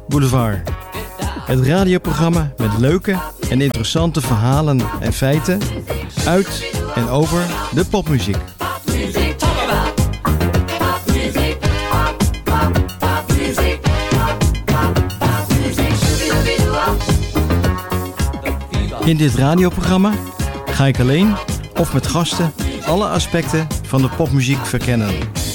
Boulevard. Het radioprogramma met leuke en interessante verhalen en feiten uit en over de popmuziek. In dit radioprogramma ga ik alleen of met gasten alle aspecten van de popmuziek verkennen.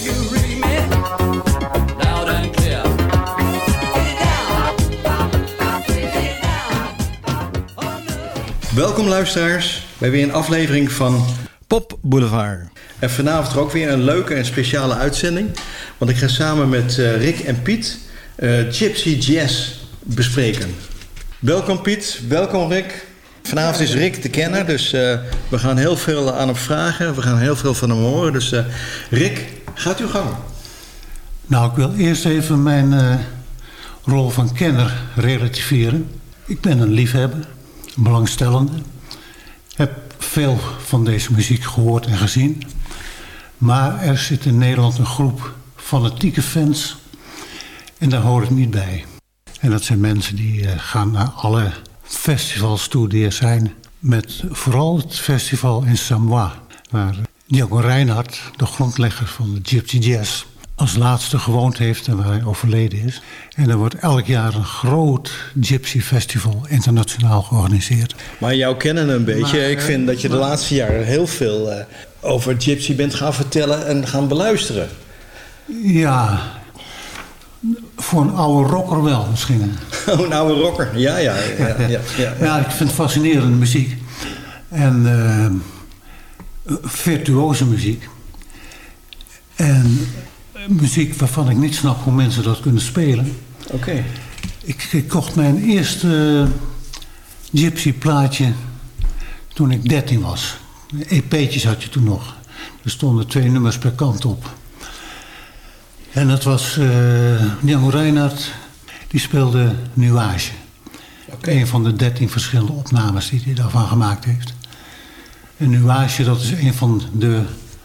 Welkom luisteraars bij weer een aflevering van Pop Boulevard. En vanavond ook weer een leuke en speciale uitzending. Want ik ga samen met Rick en Piet Gypsy Jazz bespreken. Welkom Piet, welkom Rick. Vanavond is Rick de kenner, dus we gaan heel veel aan hem vragen. We gaan heel veel van hem horen. Dus Rick, gaat uw gang. Nou, ik wil eerst even mijn rol van kenner relativeren. Ik ben een liefhebber, een belangstellende. Heb veel van deze muziek gehoord en gezien. Maar er zit in Nederland een groep fanatieke fans. En daar hoor ik niet bij. En dat zijn mensen die gaan naar alle festivals toe die er zijn. Met vooral het festival in Samoa. Waar Django Reinhardt, de grondlegger van de Gypsy Jazz, als laatste gewoond heeft en waar hij overleden is. En er wordt elk jaar een groot Gypsy Festival internationaal georganiseerd. Maar jou kennen een beetje. Ik vind dat je de laatste jaren heel veel over Gypsy bent gaan vertellen en gaan beluisteren. Ja, voor een oude rocker wel misschien. Oh, een oude rocker. Ja. Ja, ik vind het fascinerende muziek. En virtuoze muziek. En muziek waarvan ik niet snap hoe mensen dat kunnen spelen. Oké. Ik kocht mijn eerste Gypsy plaatje toen ik 13 was. EP'tjes had je toen nog. Er stonden 2 nummers per kant op. En dat was Django Reinhardt, die speelde Nuage. Een van de 13 verschillende opnames die hij daarvan gemaakt heeft. En Nuage, dat is een van de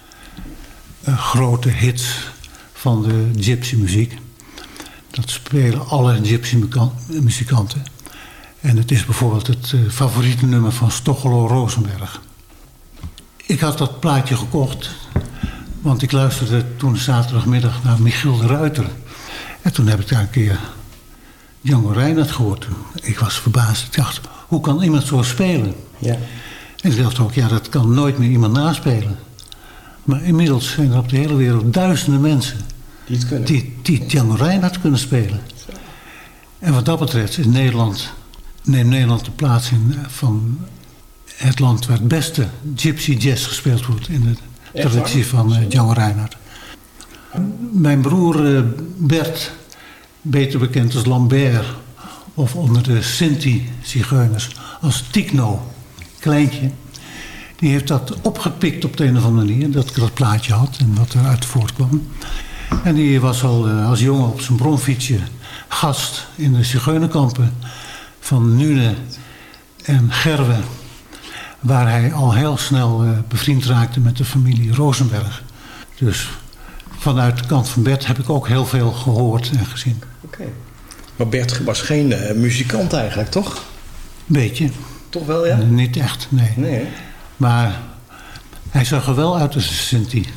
grote hits van de gypsy muziek. Dat spelen alle gypsy muzikanten. En het is bijvoorbeeld het favoriete nummer van Stochelo Rosenberg. Ik had dat plaatje gekocht, want ik luisterde toen zaterdagmiddag naar Michiel de Ruiter. En toen heb ik daar een keer Django Reinhardt gehoord. Ik was verbaasd. Ik dacht, hoe kan iemand zo spelen? Ja. En ik dacht ook, ja, dat kan nooit meer iemand naspelen. Maar inmiddels zijn er op de hele wereld duizenden mensen die het kunnen. Die Django Reinhardt kunnen spelen. En wat dat betreft is neemt Nederland de plaats in van het land waar het beste gypsy jazz gespeeld wordt in de traditie van Django Reinhardt. Mijn broer Bert, beter bekend als Lambert, of onder de Sinti-zigeuners als Tikno, kleintje, die heeft dat opgepikt op de een of andere manier, dat ik dat plaatje had en wat eruit voortkwam. En die was al als jongen op zijn bromfietsje gast in de zigeunerkampen van Nune en Gerwe, waar hij al heel snel bevriend raakte met de familie Rosenberg. Dus vanuit de kant van Bert heb ik ook heel veel gehoord en gezien. Oké. Maar Bert was geen muzikant eigenlijk, toch? Beetje. Toch wel, ja? Niet echt, nee. Nee. Maar hij zag er wel uit als een Sinti.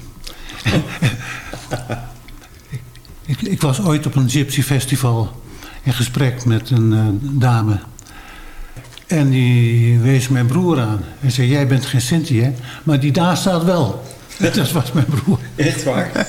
ik was ooit op een Gypsy Festival in gesprek met een dame. En die wees mijn broer aan. En zei, jij bent geen Sinti, hè? Maar die daar staat wel. Dat was mijn broer. Echt waar?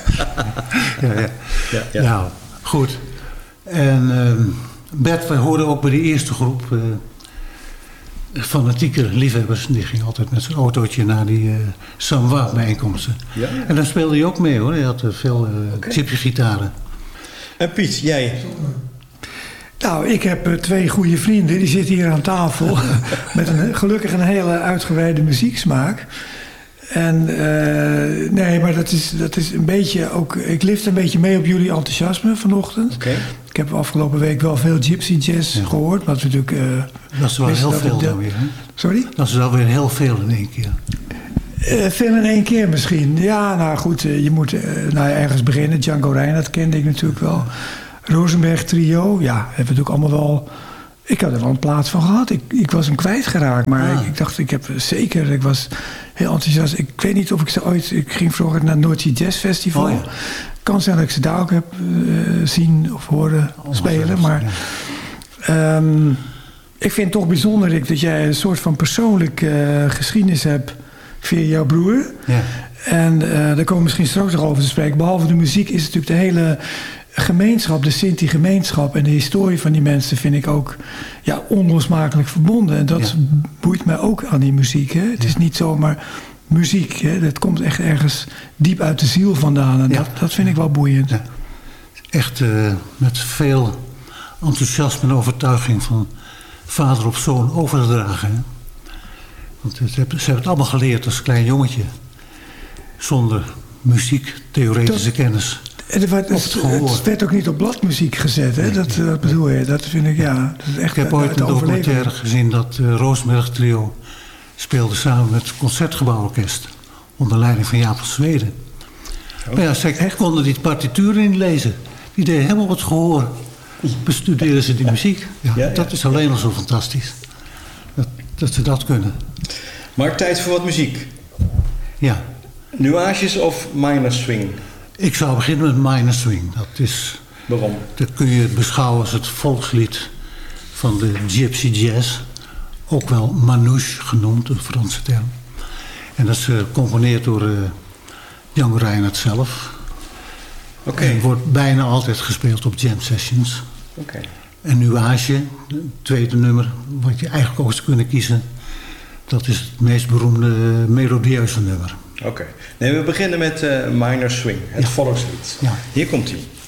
Ja. Nou, goed. En Bert, wij hoorden ook bij de eerste groep fanatieke liefhebbers. Die ging altijd met zijn autootje naar die Samoa bijeenkomsten. Ja. En daar speelde hij ook mee, hoor. Hij had veel gypsy gitaren. En Piet, jij? Nou, ik heb 2 goede vrienden. Die zitten hier aan tafel. Met gelukkig een hele uitgebreide muzieksmaak. En nee, maar dat is een beetje ook. Ik lift een beetje mee op jullie enthousiasme vanochtend. Okay. Ik heb afgelopen week wel veel gypsy jazz gehoord. Maar natuurlijk. Dat is wel heel veel dan weer, hè? Sorry? Dat is wel weer heel veel in één keer. Veel in één keer misschien. Ja, nou goed, je moet ergens beginnen. Django Reinhardt kende ik natuurlijk wel. Rosenberg Trio, ja, hebben we natuurlijk allemaal wel... Ik had er wel een plaats van gehad. Ik was hem kwijtgeraakt, maar ik dacht, ik was heel enthousiast. Ik weet niet of ik ze ooit... Ik ging vroeger naar het Noordzee Jazz Festival. Oh, ja. Kan zijn dat ik ze daar ook heb zien of horen spelen, maar... Ja. Ik vind het toch bijzonder, Rick, dat jij een soort van persoonlijke geschiedenis hebt via jouw broer. Ja. En daar komen we misschien straks nog over te spreken. Behalve de muziek is het natuurlijk de hele gemeenschap, de Sinti-gemeenschap en de historie van die mensen vind ik ook onlosmakelijk verbonden. En dat boeit mij ook aan die muziek. Hè? Het is niet zomaar muziek. Hè? Dat komt echt ergens diep uit de ziel vandaan. En dat vind ik wel boeiend. Ja. Echt met veel enthousiasme en overtuiging van vader op zoon overgedragen. Hè? Want ze hebben het allemaal geleerd als klein jongetje. Zonder muziek, theoretische kennis. Het werd ook niet op bladmuziek gezet, hè? Dat bedoel je. Dat vind ik, dat is echt. Ik heb ooit een documentaire gezien dat Rosenberg Trio speelde samen met het Concertgebouworkest. Onder leiding van Jaap van Zweden. Oh. Maar zij konden die partituren niet lezen. Die deden helemaal wat gehoor. Bestudeerden ze die muziek. Dat is alleen al zo fantastisch. Dat ze dat kunnen. Maar tijd voor wat muziek. Ja. Nuages of minor swing? Ik zou beginnen met minor swing. Dat is... Waarom? Dat kun je beschouwen als het volkslied van de Gypsy Jazz. Ook wel manouche genoemd, een Franse term. En dat is gecomponeerd door Jan Reinhardt zelf. Okay. En wordt bijna altijd gespeeld op jam sessions. Okay. En Nuage, het tweede nummer, wat je eigenlijk ook zou kunnen kiezen. Dat is het meest beroemde melodieuze nummer. Oké. Nee, we beginnen met minor swing, het volkslied. Ja. Hier komt hij.